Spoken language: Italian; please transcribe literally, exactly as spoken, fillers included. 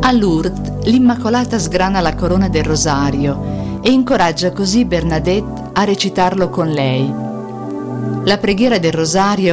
A Lourdes, l'Immacolata sgrana la corona del rosario e incoraggia così Bernadette a recitarlo con lei. La preghiera del rosario